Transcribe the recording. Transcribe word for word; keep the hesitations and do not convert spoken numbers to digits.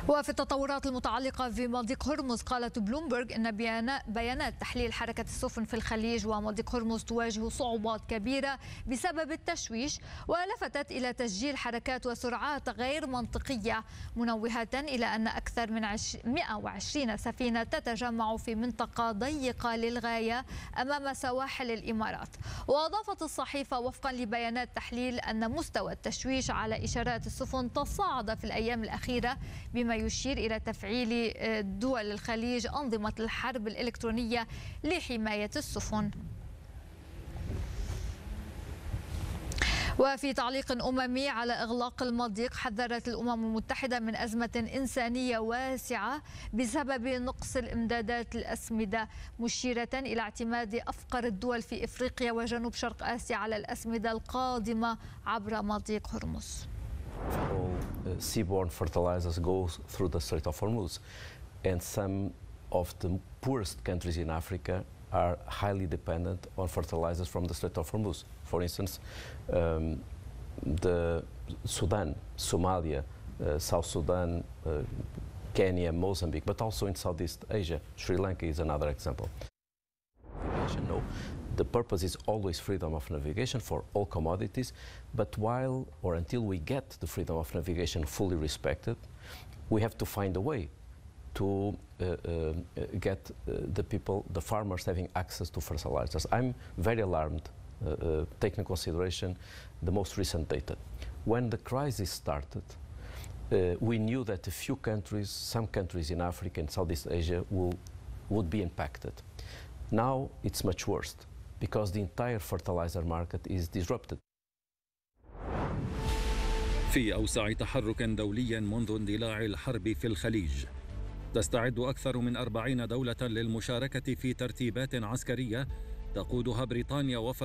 وفي التطورات المتعلقة في مضيق هرمز، قالت بلومبرغ إن بيانات تحليل حركة السفن في الخليج ومضيق هرمز تواجه صعوبات كبيرة بسبب التشويش، ولفتت إلى تسجيل حركات وسرعات غير منطقية، منوهة إلى أن أكثر من مئة وعشرين سفينة تتجمع في منطقة ضيقة للغاية أمام سواحل الإمارات. وأضافت الصحيفة وفقا لبيانات تحليل أن مستوى التشويش على إشارات السفن تصاعد في الأيام الأخيرة، بما يشير إلى تفعيل دول الخليج أنظمة الحرب الإلكترونية لحماية السفن. وفي تعليق أممي على إغلاق المضيق، حذرت الأمم المتحدة من أزمة إنسانية واسعة بسبب نقص الإمدادات الأسمدة، مشيرة إلى اعتماد أفقر الدول في إفريقيا وجنوب شرق آسيا على الأسمدة القادمة عبر مضيق هرمز. All uh, seaborne fertilizers go through the Strait of Hormuz, and some of the poorest countries in Africa are highly dependent on fertilizers from the Strait of Hormuz. For instance, um, the Sudan, Somalia, uh, South Sudan, uh, Kenya, Mozambique, but also in Southeast Asia. Sri Lanka is another example. No. The purpose is always freedom of navigation for all commodities, but while or until we get the freedom of navigation fully respected, we have to find a way to uh, uh, get uh, the people, the farmers, having access to fertilizers. I'm very alarmed, uh, uh, taking into consideration the most recent data. When the crisis started, uh, we knew that a few countries, some countries in Africa and Southeast Asia will, would be impacted. Now it's much worse, because the entire fertilizer market is disrupted. في أوسع تحرك دولي منذ اندلاع الحرب في الخليج، تستعد أكثر من أربعين دولة للمشاركة في ترتيبات عسكرية تقودها بريطانيا وفرنسا